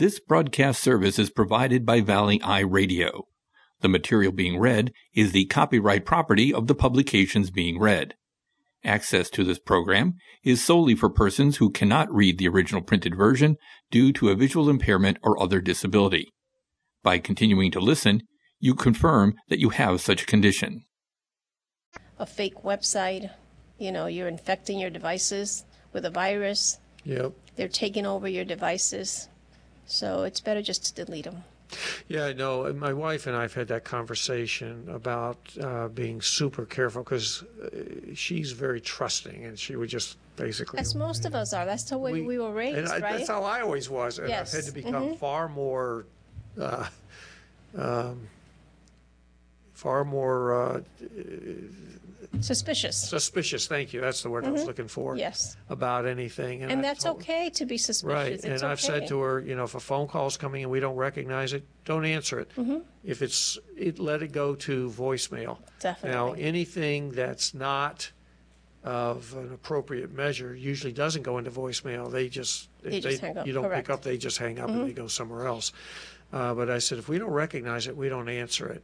This broadcast service is provided by Valley Eye Radio. The material being read is the copyright property of the publications being read. Access to this program is solely for persons who cannot read the original printed version due to a visual impairment or other disability. By continuing to listen, you confirm that you have such a condition. A fake website, you're infecting your devices with a virus. Yep. They're taking over your devices. So it's better just to delete them. Yeah, I know. My wife and I have had that conversation about being super careful because she's very trusting, and she would just basically... As most of us are. That's the way we were raised, right? That's how I always was. And yes. I've had to become far more... Suspicious, thank you. That's the word I was looking for. Yes. About anything. And that's okay to be suspicious. Right. It's and I've said to her, if a phone call's coming and we don't recognize it, don't answer it. If let it go to voicemail. Definitely. Now, anything that's not of an appropriate measure usually doesn't go into voicemail. They just hang up. You don't Correct. pick up, they just hang up and they go somewhere else. But I said, if we don't recognize it, we don't answer it.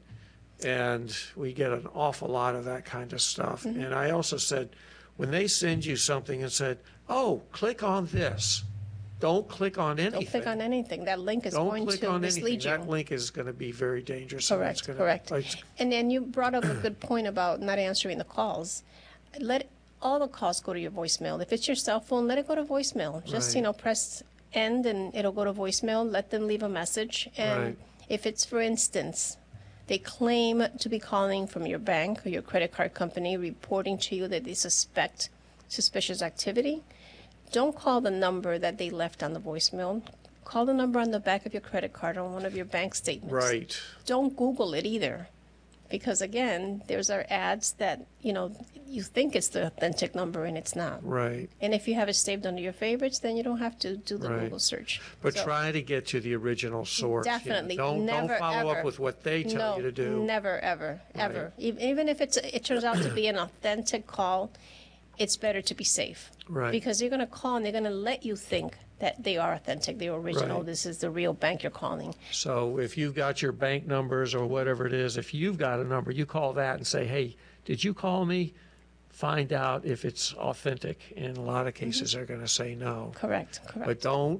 And we get an awful lot of that kind of stuff. And I also said, when they send you something and said, oh, click on this, don't click on anything. Don't click on anything. That link is going to mislead you. That link is going to be very dangerous. Correct, correct. And then you brought up a good point about not answering the calls. Let all the calls go to your voicemail. If it's your cell phone, let it go to voicemail. Just, press end and it'll go to voicemail. Let them leave a message. And if it's, for instance... they claim to be calling from your bank or your credit card company, reporting to you that they suspect suspicious activity. Don't call the number that they left on the voicemail. Call the number on the back of your credit card or one of your bank statements. Right. Don't Google it either. Because, again, there's our ads that, you think it's the authentic number and it's not. Right. And if you have it saved under your favorites, then you don't have to do the Google search. But try to get to the original source. Definitely. Don't follow up with what they tell you to do. Never, ever, ever. Even if it turns out to be an authentic call, it's better to be safe. Right. Because you're going to call and they're going to let you think that they are authentic, they're original, this is the real bank you're calling. So if you've got your bank numbers or whatever it is, if you've got a number, you call that and say, hey, did you call me? Find out if it's authentic. In a lot of cases, they're going to say no. Correct. But don't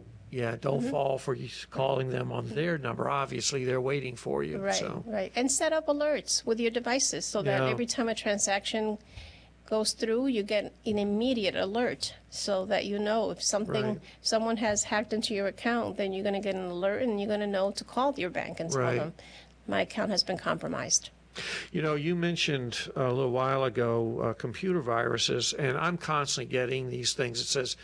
fall for you calling them on their number. Obviously, they're waiting for you. Right. And set up alerts with your devices so that every time a transaction goes through, you get an immediate alert so that if someone has hacked into your account, then you're going to get an alert and you're going to know to call your bank and tell them my account has been compromised. You mentioned a little while ago computer viruses, and I'm constantly getting these things. It says,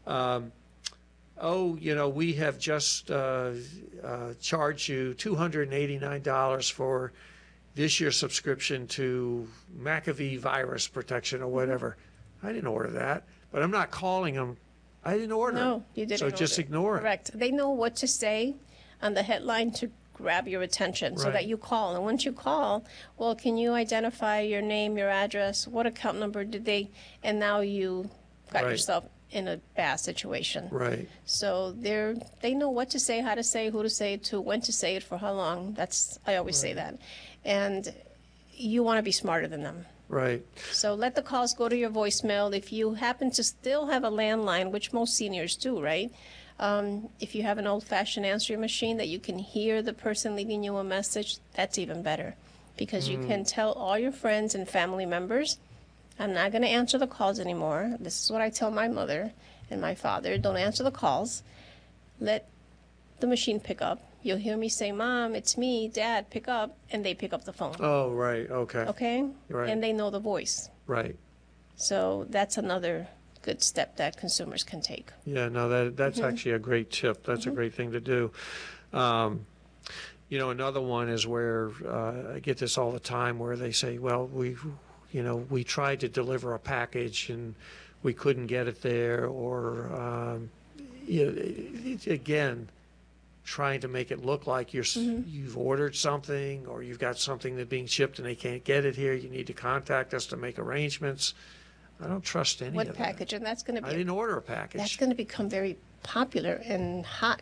we have just charged you $289 for this year's subscription to McAfee virus protection or whatever. I didn't order that, but I'm not calling them. I didn't order it. No, you didn't. So just ignore it. Correct. They know what to say on the headline to grab your attention so that you call. And once you call, well, can you identify your name, your address, what account number did they, and now you got yourself in a bad situation. Right. So they know what to say, how to say, who to say it to, when to say it, for how long. I always say that. And you want to be smarter than them. Right. So let the calls go to your voicemail. If you happen to still have a landline, which most seniors do, right? If you have an old-fashioned answering machine that you can hear the person leaving you a message, that's even better. Because you can tell all your friends and family members, I'm not going to answer the calls anymore. This is what I tell my mother and my father. Don't answer the calls. Let the machine pick up. You'll hear me say, Mom, it's me, Dad, pick up, and they pick up the phone. Oh, right, okay. Okay? Right. And they know the voice. Right. So that's another good step that consumers can take. Yeah, no, that's actually a great tip. That's a great thing to do. Another one is where I get this all the time where they say, well, we tried to deliver a package and we couldn't get it there, or again, trying to make it look like you've ordered something, or you've got something that's being shipped and they can't get it here. You need to contact us to make arrangements. I don't trust any of that. What package? And that's going to be... I didn't order a package. That's going to become very popular and hot